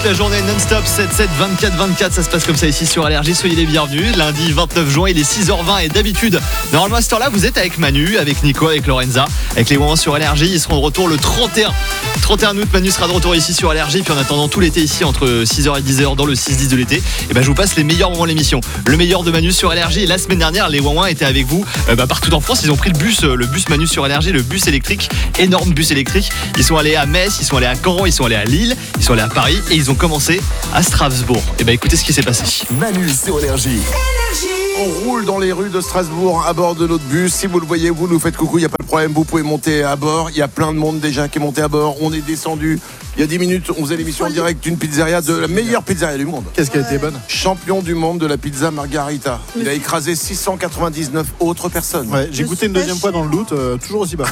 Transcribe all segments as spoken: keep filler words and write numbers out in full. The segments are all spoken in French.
La journée non-stop, sept sept, vingt-quatre vingt-quatre, ça se passe comme ça ici sur Allergie, soyez les bienvenus. Lundi vingt-neuf juin, il est six heures vingt et d'habitude, normalement à cette heure-là, vous êtes avec Manu, avec Nico, avec Lorenza, avec les moments sur Allergie. Ils seront de retour le trente et un, trente et un août. Manu sera de retour ici sur Allergie. Puis en attendant tout l'été ici, entre six heures et dix heures dans le six dix de l'été, et ben je vous passe les meilleurs moments de l'émission. Le meilleur de Manu sur Allergie. Et la semaine dernière, les Ouin étaient avec vous euh, bah, partout en France. Ils ont pris le bus, euh, le bus Manu sur Allergie, le bus électrique, énorme bus électrique. Ils sont allés à Metz, ils sont allés à Caen, ils sont allés à Lille, ils sont allés à Paris et ils ont commencé à Strasbourg. Et ben écoutez ce qui s'est passé. Manu sur Énergie. On roule dans les rues de Strasbourg à bord de notre bus. Si vous le voyez, vous nous faites coucou, il n'y a pas de problème, vous pouvez monter à bord. Il y a plein de monde déjà qui est monté à bord. On est descendu. Il y a dix minutes, on faisait l'émission en direct d'une pizzeria, de la meilleure pizzeria du monde. Qu'est-ce qu'elle était bonne? Champion du monde de la pizza Margarita. Il a écrasé six cent quatre-vingt-dix-neuf autres personnes. Ouais, j'ai goûté une deuxième fois dans le doute, euh, toujours aussi bas.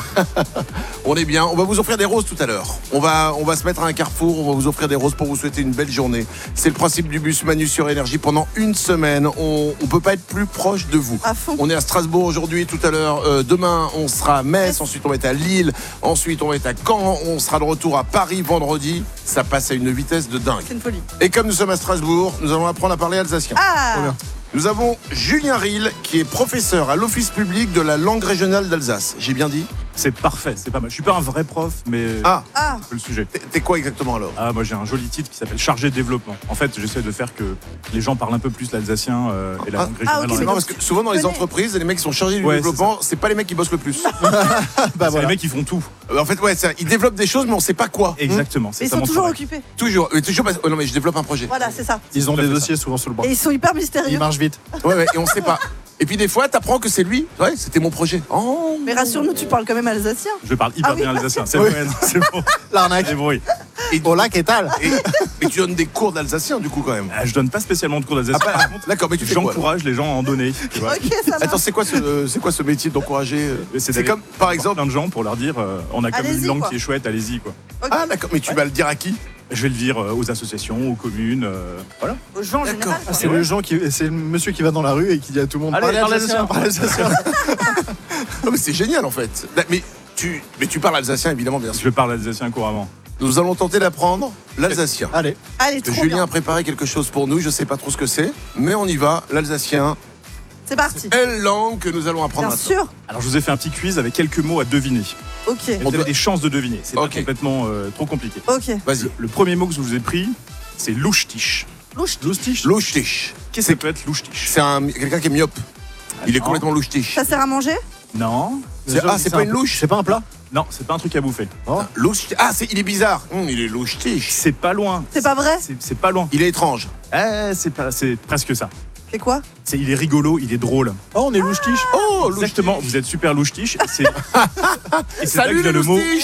On est bien, on va vous offrir des roses tout à l'heure. On va, on va se mettre à un carrefour, on va vous offrir des roses pour vous souhaiter une belle journée. C'est le principe du bus Manu sur Énergie pendant une semaine. On ne peut pas être plus proche de vous. À fond. On est à Strasbourg aujourd'hui, tout à l'heure. Euh, demain, on sera à Metz, ensuite on va être à Lille, ensuite on va être à Caen, on sera de retour à Paris vendredi. Ça passe à une vitesse de dingue. C'est une folie. Et comme nous sommes à Strasbourg, nous allons apprendre à parler alsacien. Ah, Nous avons Julien Ril, qui est professeur à l'Office public de la langue régionale d'Alsace. J'ai bien dit? C'est parfait, c'est pas mal. Je suis pas un vrai prof, mais Ah, ah. c'est le sujet. t'es- t'es quoi exactement alors? Ah, moi j'ai un joli titre qui s'appelle chargé de développement. En fait, j'essaie de faire que les gens parlent un peu plus l'alsacien euh, et la Ah. langue Ah, régionale. ok, en C'est mais marrant Alsace. parce que souvent dans les connais. entreprises, les mecs qui sont chargés du Ouais, développement, c'est pas les mecs qui bossent le plus. Bah C'est voilà. les mecs qui font tout. En fait, ouais, c'est- ils développent des choses, mais on sait pas quoi. Exactement. Mais C'est ils ça sont mon toujours travail. occupés. Toujours. Mais toujours pas- oh non, mais je développe un projet. Voilà, c'est ça. Ils ont tout à des fait dossiers souvent sous le bras. Et ils sont hyper Ils mystérieux. marchent vite. Ouais, ouais, et on sait pas. Et puis des fois, t'apprends que c'est lui. Ouais, c'était mon projet. Oh. Mais rassure-nous, tu parles quand même alsacien. Je parle hyper Ah oui. bien alsacien. C'est Oui. bon, c'est bon. L'arnaque. C'est bon, oui. Et, Hola, qu'est-ce que et, et tu donnes des cours d'alsacien du coup quand même. Ah, je donne pas spécialement de cours d'alsacien. Ah, pas- Par contre, D'accord, mais tu fais quoi? j'encourage les gens à en donner. Tu vois. Ok, ça Attends, marche. c'est quoi ce, c'est quoi ce métier d'encourager euh, C'est d'aller comme, par voir exemple. plein de gens pour leur dire euh, on a comme une Allez-y, langue quoi. qui est chouette, allez-y quoi. Ok. Ah d'accord, mais tu vas le dire à qui? Je vais le dire euh, aux associations, aux communes, euh, voilà. Aux gens en D'accord. général. Ah, quoi. c'est le gens qui, c'est le monsieur qui va dans la rue et qui dit à tout le monde Allez, parlez parlez alsacien, parlez alsacien. Ah, mais c'est génial en fait. Mais tu, mais tu parles alsacien évidemment, bien sûr. Je parle alsacien couramment. Nous allons tenter d'apprendre l'alsacien. Allez, Allez, trop Julien bien. a préparé quelque chose pour nous, je sais pas trop ce que c'est, mais on y va. L'alsacien C'est parti. est la langue que nous allons apprendre Bien maintenant. sûr. Alors je vous ai fait un petit quiz avec quelques mots à deviner. Ok. Et On vous avez doit- des chances de deviner. C'est Ok. pas complètement euh, trop compliqué. Ok. Vas-y. Le premier mot que je vous ai pris, c'est louche-tiche. Louche. loustiche. Louche-tiche. Qu'est-ce que ça peut être louche-tiche? C'est un, quelqu'un qui est myope. Il est non. complètement louche-tiche. Ça sert à manger? Non. C'est- ah, c'est pas un- une louche. C'est pas un plat. Non, c'est pas un truc à bouffer. Louche. Ah, c'est, il est bizarre. Hum, il est louche-tiche. C'est pas loin. C'est pas vrai? C'est c'est pas loin. Il est étrange. Eh, c'est pas, c'est presque ça. C'est quoi? C'est, il est rigolo, il est drôle. Oh, on est loustiche. Oh, Exactement. Vous êtes super louche-tiche. Et c'est, et c'est là que Salut vient les le mot. loustiches.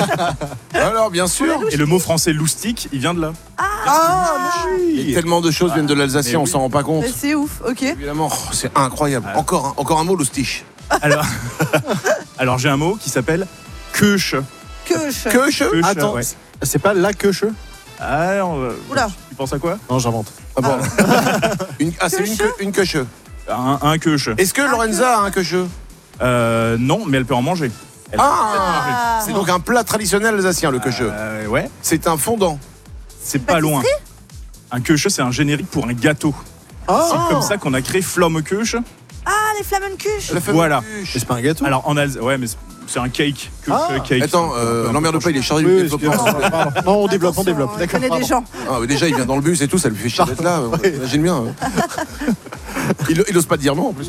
Alors, bien sûr. Et le mot français loustique, il vient de là. Ah, Et tellement de choses viennent de l'alsacien, mais on oui. s'en rend pas compte. mais c'est ouf. Ok. Évidemment, oh, c'est incroyable. Ah. Encore, un, encore un mot, loustiche. Alors, alors j'ai un mot qui s'appelle queuche. Queuche. Que che Queuche, Attends, ouais. c'est pas la queuche? Ah, on va- Oula. Tu penses à quoi? Non, j'invente. Ah bon. Une- ah, c'est une, que- une queuche. Un, un queuche. Est-ce que Lorenza a un queuche? Euh, non, mais elle peut en manger. Elle- Ah, c'est donc un plat traditionnel alsacien, le queuche. Euh, ouais, C'est un fondant. c'est pas loin. Un queuche, c'est un générique pour un gâteau. C'est Oh, comme ça qu'on a créé Flamme Queuche. Ah, les Flammenkuche. La fameuse Voilà. queuche. mais c'est pas un gâteau. Alors en Alsace, ouais, mais c'est- c'est un cake. Queuche, Ah. cake. Attends, euh, n'emmerde pas, il est chargé Oui, du oui, développement. excusez-moi, pardon. Non, on développe, on Attention, développe. Il D'accord. connaît des pardon. gens. Ah, mais déjà, il vient dans le bus et tout, ça lui fait chier d'être là. Imagine bien. Il, il ose pas te dire non en plus.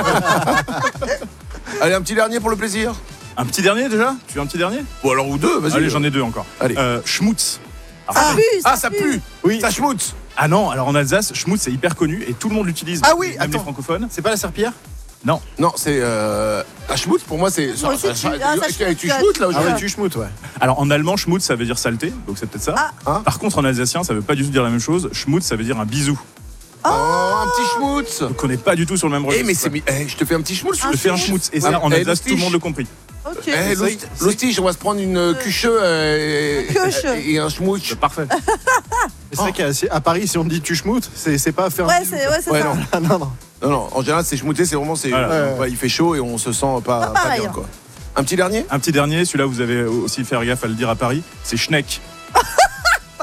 Allez, un petit dernier pour le plaisir. Un petit dernier déjà? Tu veux un petit dernier? Bon, alors, ou deux, vas-y. Allez, j'en ai deux encore. Allez. Euh, schmutz. Ça pue, Ah, ça pue. Oui. Ça schmutz. Ah non, alors en Alsace, schmutz c'est hyper connu et tout le monde l'utilise. Ah oui, même attends. les francophones. C'est pas la serpillière? Non. Non, c'est. Euh... Ah, schmutz, pour moi, c'est. Moi aussi, tu- ah, ça, tu, schmutz, tu ça, schmutz, là Ah aujourd'hui. ouais, tu schmoutes, ouais. Alors en allemand, schmutz ça veut dire saleté, donc c'est peut-être ça. Ah. Hein Par contre en alsacien, ça veut pas du tout dire la même chose. Schmutz ça veut dire un bisou. Oh, un petit schmutz. Donc on n'est pas du tout sur le même Eh, registre. mais c'est. mi- Eh, je te fais un petit schmutz. Je te fais un schmutz et ça Ah, en eh, Alsace tout le loustiche. monde le compris. Ok. Eh, l'hosti- l'hostige, on va se prendre une euh, queuche euh, et, Queuche. et un schmutz. C'est parfait. Mais c'est vrai qu'à à Paris, si on dit tu schmoutes, c'est c'est pas faire un Ouais, bisou. c'est ouais, c'est Ouais, ça. non. Ah, non, non. Non, non, en général, c'est schmouté, c'est vraiment. C'est, Voilà. euh, ouais, il fait chaud et on se sent pas, Pas pas pareil, bien, hein. quoi. Un petit dernier. Un petit dernier, celui-là vous avez aussi faire gaffe à le dire à Paris, c'est schneck.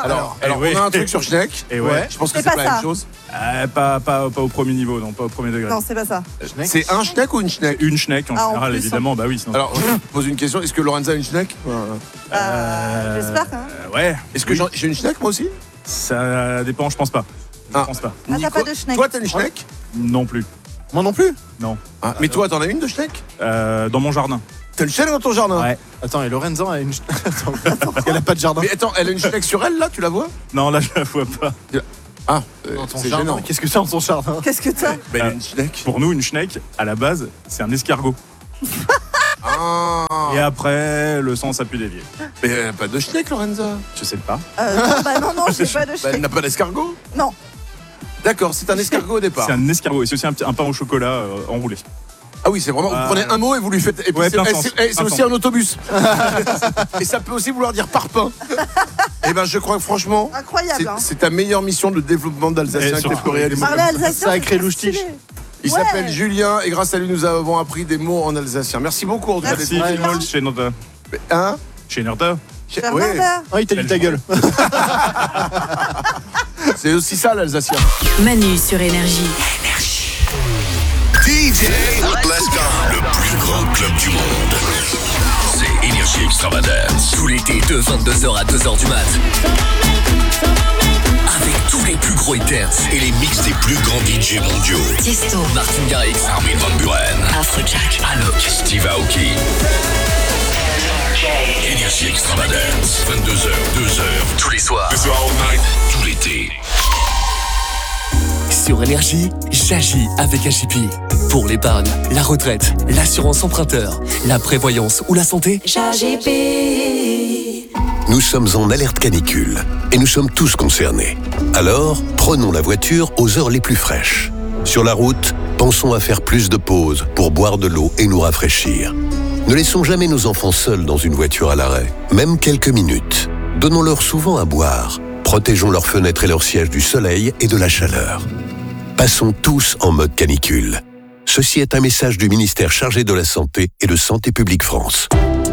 Alors, Eh alors ouais. on a un truc sur Schneck. Et ouais. Je pense que C'est c'est pas pas la ça. même chose. Euh, pas, pas, pas au premier niveau, non, pas au premier degré. Non, c'est pas ça. C'est un Schneck ou une Schneck? Une Schneck en Ah, en général, plus, évidemment, bah oui. Sinon... Alors, je pose une question. Est-ce que Lorenza a une Schneck? Euh, J'espère. Hein. Euh, ouais. Est-ce que Oui. j'en- j'ai une Schneck moi aussi? Ça dépend, je pense pas. Je Ah. pense pas. Ah, t'as Nico, pas de Schneck. Toi, t'as une Schneck? Non plus. Moi non plus. Non. Ah, mais toi, t'en as une de Schneck? Euh, dans mon jardin. T'as une Schneck dans ton jardin? Ouais. Attends, et Lorenza a une. Attends, elle a pas de jardin. Mais attends, elle a une Schneck sur elle là, tu la vois? Non, là, je la vois pas. Ah, euh, Dans ton c'est jardin. gênant. Qu'est-ce que c'est dans ton jardin? Qu'est-ce que t'as? Bah, elle a une Schneck. Pour nous, une Schneck, à la base, c'est un escargot. Ah, Et après, le sens a pu dévier. mais elle a pas de Schneck, Lorenza. Je sais pas. euh, non, Bah non, non, j'ai pas de Bah, elle Schneck. n'a pas d'escargot? Non. D'accord, c'est un escargot au départ. C'est un escargot et c'est aussi un, petit- un pain au chocolat euh, enroulé. Ah oui, c'est vraiment. Vous Ah. prenez un mot et vous lui faites. Et puis Ouais, c'est plein eh, sens, c'est- eh, c'est plein aussi sens. un autobus. Et ça peut aussi vouloir dire parpaing. Et ben, je crois que franchement, Incroyable. c'est Hein. c'est ta meilleure mission de développement d'Alsacien Et que tu surtout- peux réaliser. Parler alsacien, Sacré c'est très louche-tige. stylé. Il Ouais. s'appelle Julien et grâce à lui, nous avons appris des mots en alsacien. Merci beaucoup en tout cas Merci. d'être Si, venu. Vimol, chez notre. Hein Chez notre. Cher Ouais, Bernard. Ah, il t'a dit ta gueule. c'est aussi ça l'alsacien. Manu sur Énergie. D J, let's go. Le plus grand club du monde. C'est Énergie Extravagance. Tout l'été de vingt-deux heures à deux heures du mat. Avec tous les plus gros hitters et les mix des plus grands D J mondiaux. Tiesto, Martin Garrix, Armin van Buren, Afrojack, Alok, Steve Aoki. Énergie Extravagance. vingt-deux heures, deux heures. Tous les soirs. Tout l'été. Sur Énergie, j'agis avec H I P. Pour l'épargne, la retraite, l'assurance emprunteur, la prévoyance ou la santé, j'agis. Nous sommes en alerte canicule et nous sommes tous concernés. Alors, prenons la voiture aux heures les plus fraîches. Sur la route, pensons à faire plus de pauses pour boire de l'eau et nous rafraîchir. Ne laissons jamais nos enfants seuls dans une voiture à l'arrêt, même quelques minutes. Donnons-leur souvent à boire. Protégeons leurs fenêtres et leurs sièges du soleil et de la chaleur. Passons tous en mode canicule. Ceci est un message du ministère chargé de la Santé et de Santé publique France.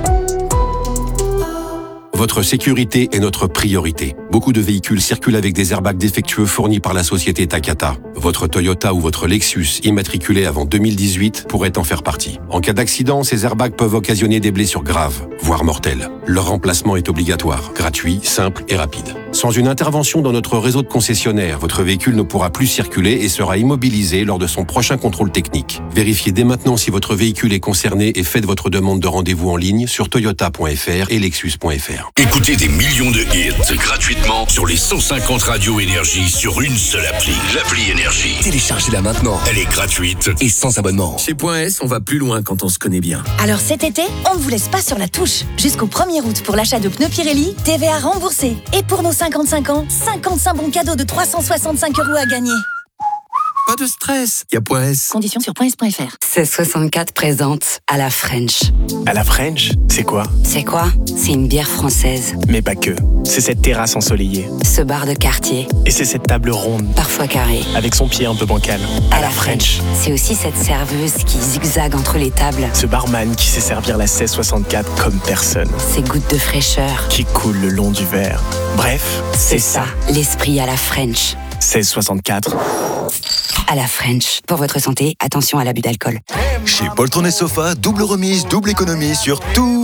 Votre sécurité est notre priorité. Beaucoup de véhicules circulent avec des airbags défectueux fournis par la société Takata. Votre Toyota ou votre Lexus immatriculé avant deux mille dix-huit pourrait en faire partie. En cas d'accident, ces airbags peuvent occasionner des blessures graves, voire mortelles. Leur remplacement est obligatoire, gratuit, simple et rapide. Sans une intervention dans notre réseau de concessionnaires, votre véhicule ne pourra plus circuler et sera immobilisé lors de son prochain contrôle technique. Vérifiez dès maintenant si votre véhicule est concerné et faites votre demande de rendez-vous en ligne sur toyota point f r et lexus point f r. Écoutez des millions de hits gratuitement sur les cent cinquante radios Énergie sur une seule appli. L'appli Énergie. téléchargez-la maintenant. Elle est gratuite. Et sans abonnement. Chez Point S, on va plus loin quand on se connaît bien. Alors cet été, on ne vous laisse pas sur la touche. Jusqu'au premier août pour l'achat de pneus Pirelli, T V A remboursé. Et pour nos cinquante-cinq ans, cinquante-cinq bons cadeaux de trois cent soixante-cinq euros à gagner. Pas de stress, y a Point S. Conditions sur point s point f r. seize soixante-quatre présente à la French. À la French, c'est quoi? C'est quoi? C'est une bière française. Mais pas que. C'est cette terrasse ensoleillée. Ce bar de quartier. Et c'est cette table ronde. Parfois carrée. Avec son pied un peu bancal. À la French. C'est aussi cette serveuse qui zigzague entre les tables. Ce barman qui sait servir la seize soixante-quatre comme personne. Ces gouttes de fraîcheur. Qui coulent le long du verre. Bref, c'est ça. L'esprit à la French. seize soixante-quatre. À la French. Pour votre santé, attention à l'abus d'alcool. Chez Poltron et Sofa, double remise, double économie sur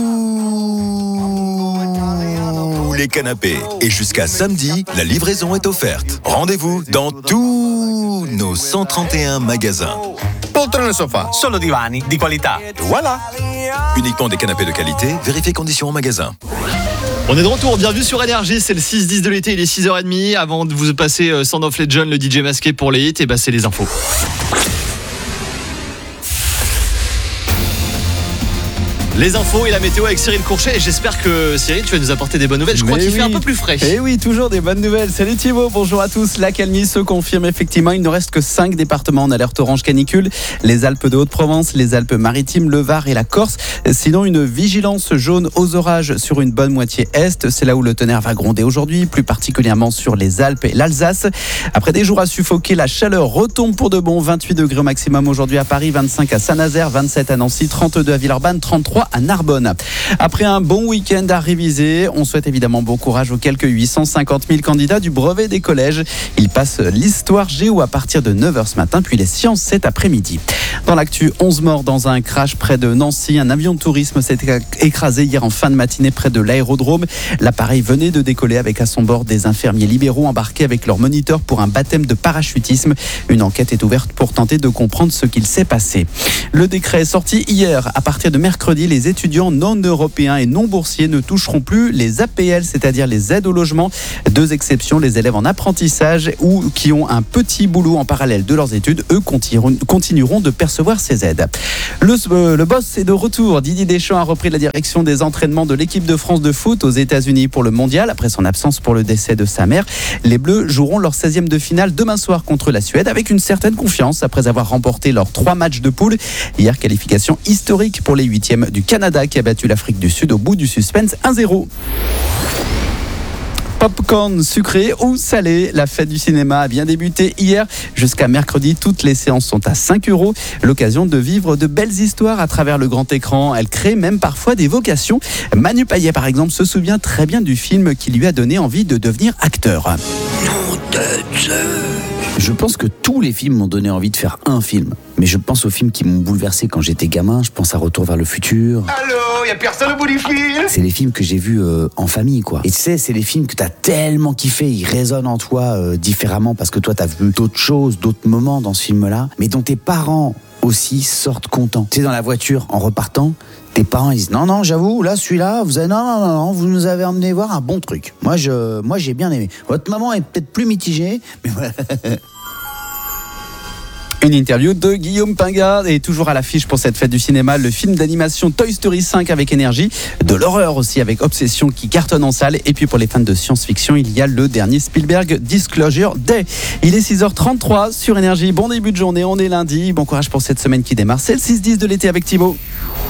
tous les canapés. Et jusqu'à samedi, la livraison est offerte. Rendez-vous dans tous nos cent trente et un magasins. Poltron et Sofa, solo divani di qualità. Voilà. Uniquement des canapés de qualité, vérifiez conditions en magasin. On est de retour, bienvenue sur Énergie, c'est le six dix de l'été, il est six heures trente. Avant de vous passer euh, Sound of Legend, le D J masqué pour les hits, et bah c'est les infos. Les infos et la météo avec Cyril Courchet. Et j'espère que Cyril, tu vas nous apporter des bonnes nouvelles. Je crois Mais qu'il oui. fait un peu plus frais. Et oui, toujours des bonnes nouvelles. Salut Thibaut, bonjour à tous. La calmie se confirme effectivement. Il ne reste que cinq départements en alerte orange canicule. Les Alpes de Haute-Provence, les Alpes-Maritimes, le Var et la Corse. Sinon, une vigilance jaune aux orages sur une bonne moitié est. C'est là où le tonnerre va gronder aujourd'hui, plus particulièrement sur les Alpes et l'Alsace. Après des jours à suffoquer, la chaleur retombe pour de bon. vingt-huit degrés au maximum aujourd'hui à Paris, vingt-cinq à Saint-Nazaire, vingt-sept à Nancy, trente-deux à Villeurbanne, trente-trois trois à Narbonne. Après un bon week-end à réviser, on souhaite évidemment bon courage aux quelques huit cent cinquante mille candidats du brevet des collèges. Ils passent l'histoire géo à partir de neuf heures ce matin, puis les sciences cet après-midi. Dans l'actu, onze morts dans un crash près de Nancy. Un avion de tourisme s'est écrasé hier en fin de matinée près de l'aérodrome. L'appareil venait de décoller avec à son bord des infirmiers libéraux embarqués avec leur moniteur pour un baptême de parachutisme. Une enquête est ouverte pour tenter de comprendre ce qu'il s'est passé. Le décret est sorti hier. À partir de mercredi, les étudiants non européens et non boursiers ne toucheront plus les A P L, c'est-à-dire les aides au logement. Deux exceptions, les élèves en apprentissage ou qui ont un petit boulot en parallèle de leurs études, eux continueront, continueront de percevoir ces aides. Le, euh, le boss est de retour. Didier Deschamps a repris la direction des entraînements de l'équipe de France de foot aux États-Unis pour le mondial après son absence pour le décès de sa mère. Les Bleus joueront leur seizième de finale demain soir contre la Suède avec une certaine confiance après avoir remporté leurs trois matchs de poule. Hier, qualification historique pour les huitièmes du Canada qui a battu l'Afrique du Sud au bout du suspense un zéro. Popcorn sucré ou salé, la fête du cinéma a bien débuté hier. Jusqu'à mercredi, toutes les séances sont à cinq euros. L'occasion de vivre de belles histoires à travers le grand écran. Elle crée même parfois des vocations. Manu Payet, par exemple, se souvient très bien du film qui lui a donné envie de devenir acteur. Je pense que tous les films m'ont donné envie de faire un film. Mais je pense aux films qui m'ont bouleversé quand j'étais gamin. Je pense à Retour vers le futur. Allô, y a personne au bout du fil? C'est les films que j'ai vus euh, en famille, quoi. Et tu sais, c'est les films que t'as tellement kiffé, ils résonnent en toi euh, différemment parce que toi t'as vu d'autres choses, d'autres moments dans ce film-là, mais dont tes parents aussi sortent contents. Tu sais, dans la voiture, en repartant, tes parents ils disent non non j'avoue là celui-là vous avez non non non non vous nous avez emmené voir un bon truc. Moi je moi j'ai bien aimé. Votre maman est peut-être plus mitigée, mais voilà. Une interview de Guillaume Pingard et toujours à l'affiche pour cette fête du cinéma, le film d'animation Toy Story cinq avec énergie, de l'horreur aussi avec Obsession qui cartonne en salle et puis pour les fans de science-fiction, il y a le dernier Spielberg Disclosure Day. Il est six heures trente-trois sur Énergie, bon début de journée, on est lundi, bon courage pour cette semaine qui démarre, c'est le six dix de l'été avec Thibaut.